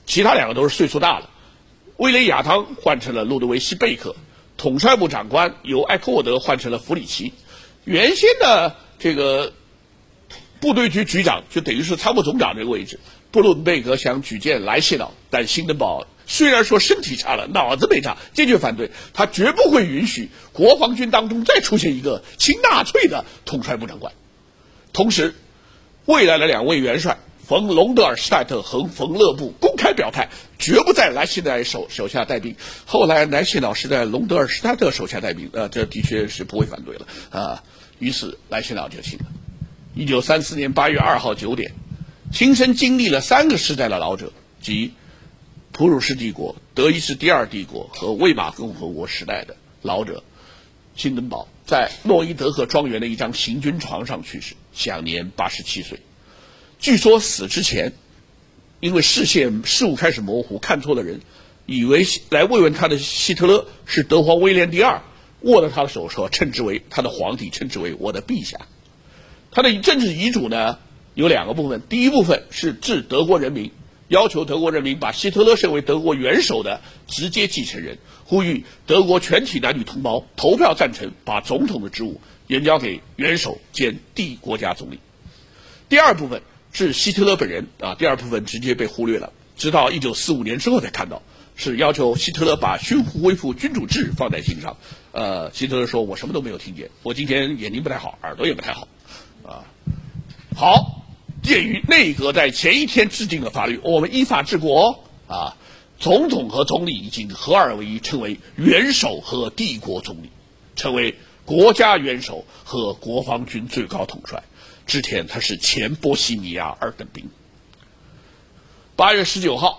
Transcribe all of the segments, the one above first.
其他2个都是岁数大了。威廉亚当换成了路德维希·贝克，统帅部长官由艾克沃德换成了弗里奇。原先的这个部队局局长就等于是参谋总长这个位置，布伦贝格想举荐莱谢瑙，但辛登堡虽然说身体差了，脑子没差，坚决反对，他绝不会允许国防军当中再出现一个亲纳粹的统帅部长官。同时，未来的2位元帅冯隆德尔施泰特和冯勒布公开表态，绝不在莱谢瑙手下带兵。后来莱谢瑙是在隆德尔施泰特手下带兵，这的确是不会反对了啊。于是莱谢瑙就信了。1934年8月2号9点，亲身经历了3个时代的老者，即普鲁士帝国、德意志第2帝国和魏玛共和国时代的老者辛登堡，在诺伊德赫庄园的一张行军床上去世，享年87岁。据说死之前，因为视物开始模糊，看错了人，以为来慰问他的希特勒是德皇威廉第2，握了他的手说，称之为他的皇帝，称之为我的陛下。他的政治遗嘱呢有2个部分，第一部分是致德国人民，要求德国人民把希特勒设为德国元首的直接继承人，呼吁德国全体男女同胞投票赞成把总统的职务延交给元首兼帝国家总理。第二部分是希特勒本人第二部分直接被忽略了，直到1945年之后才看到，是要求希特勒把巡抚恢复君主制放在心上。希特勒说，我什么都没有听见，我今天眼睛不太好，耳朵也不太好好，鉴于内阁在前一天制定的法律，我们依法治国总统和总理已经合二为一，称为元首和帝国总理，成为国家元首和国防军最高统帅。之前他是前波西米亚2等兵。8月19号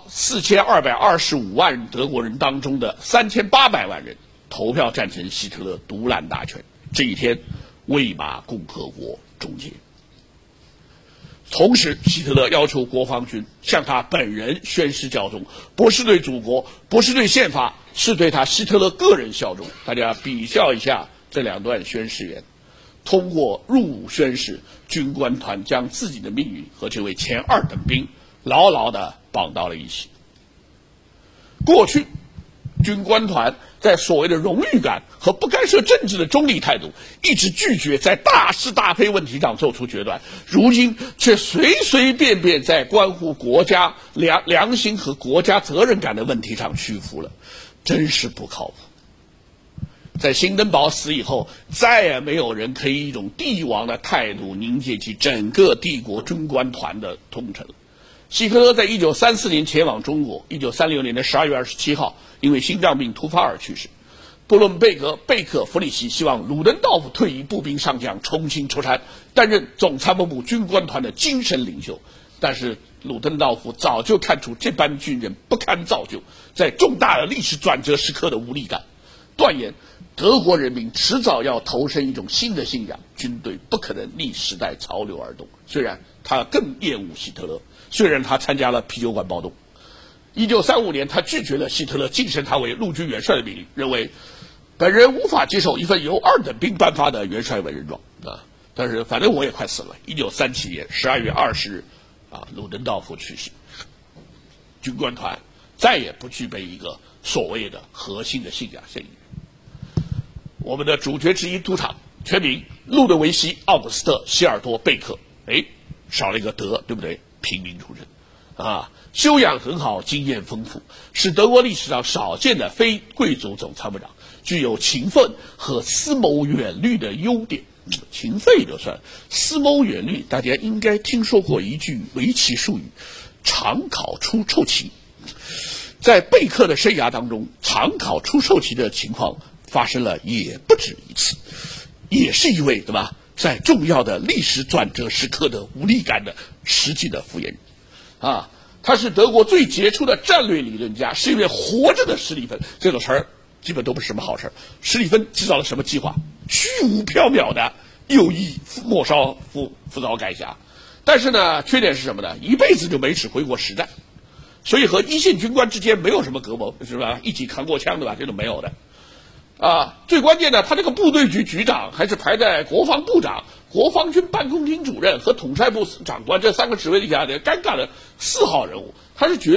，4225万人德国人当中的3800万人投票赞成希特勒独揽大权。这一天，魏玛共和国终结。同时，希特勒要求国防军向他本人宣誓效忠，不是对祖国，不是对宪法，是对他希特勒个人效忠。大家比较一下这2段宣誓言。通过入伍宣誓，军官团将自己的命运和这位前2等兵牢牢地绑到了一起。过去，军官团在所谓的荣誉感和不干涉政治的中立态度，一直拒绝在大是大非问题上做出决断，如今却随随便便在关乎国家良心和国家责任感的问题上屈服了，真是不靠谱。在辛登堡死以后，再也没有人可以以一种帝王的态度凝结起整个帝国军官团的忠诚。希特勒在1934年前往中国，1936年的12月27号因为心脏病突发而去世。布伦贝格、贝克、弗里奇希望鲁登道夫退役步兵上将重新出山，担任总参谋部军官团的精神领袖。但是鲁登道夫早就看出这班军人不堪造就，在重大的历史转折时刻的无力感，断言德国人民迟早要投身一种新的信仰，军队不可能逆时代潮流而动。虽然他更厌恶希特勒，虽然他参加了啤酒馆暴动。1935年，他拒绝了希特勒晋升他为陆军元帅的命令，认为本人无法接受一份由2等兵颁发的元帅委任状但是反正我也快死了。1937年12月20日鲁登道夫去世，军官团再也不具备一个所谓的核心的信仰声音。我们的主角之一出场，全名路德维希·奥古斯特·希尔多·贝克，少了一个德，对不对？平民出身修养很好，经验丰富，是德国历史上少见的非贵族总参谋长，具有勤奋和思谋远虑的优点。勤奋也就算，思谋远虑，大家应该听说过一句围棋术语：常考出臭棋。在贝克的生涯当中，常考出臭棋的情况发生了也不止一次，也是一位对吧，在重要的历史转折时刻的无力感的实际的复原人他是德国最杰出的战略理论家，是一位活着的史蒂芬。这种词儿基本都不是什么好事。史蒂芬制造了什么计划？虚无缥缈的，有意抹烧浮躁盖瑕。但是呢，缺点是什么呢？一辈子就没指挥过实战，所以和一线军官之间没有什么隔膜，是吧？一起扛过枪，对吧？这种没有的。最关键的，他这个部队局局长还是排在国防部长、国防军办公厅主任和统帅部长官这3个职位底下的尴尬的4号人物，他是